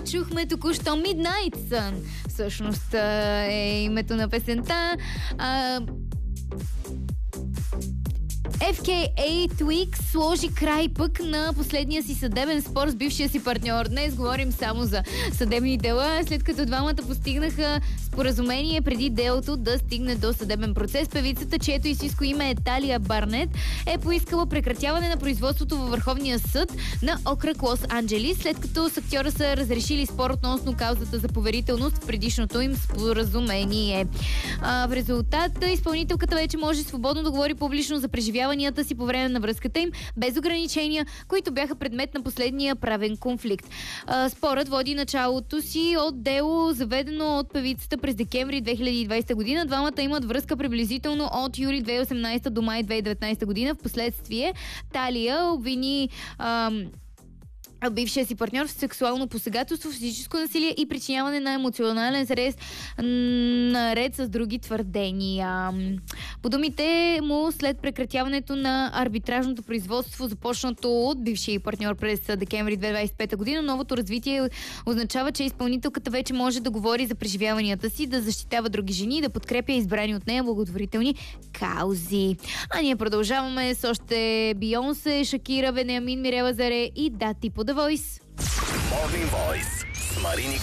чухме току-що Midnight Sun. Всъщност е името на песента. FKA Twigs сложи край пък на последния си съдебен спор с бившия си партньор. Днес говорим само за съдебни дела, след като двамата постигнаха споразумение преди делото да стигне до съдебен процес. Певицата, чието истинско име е Талия Барнет, е поискала прекратяване на производството във Върховния съд на окръг Лос-Анджелис, след като с актьора са разрешили спор относно каузата за поверителност в предишното им споразумение. В резултат изпълнителката вече може свободно да говори публично за преживяванията си по време на връзката им, без ограничения, които бяха предмет на последния правен конфликт. Спорът води началото си от дело, заведено от певицата през декември 2020 година. Двамата имат връзка приблизително от юли 2018 до май 2019 година. Впоследствие Талия обвини бившия си партньор в сексуално посегателство, физическо насилие и причиняване на емоционален стрес, наред с други твърдения. По думите му, след прекратяването на арбитражното производство, започнато от бившия партньор през декември 2025 година, новото развитие означава, че изпълнителката вече може да говори за преживяванията си, да защитава други жени и да подкрепя избрани от нея благотворителни каузи. А ние продължаваме с още Бейонсе, Шакира, Вениамин, Мирела Заре и Дати по The Voice. Morning Voice с Марини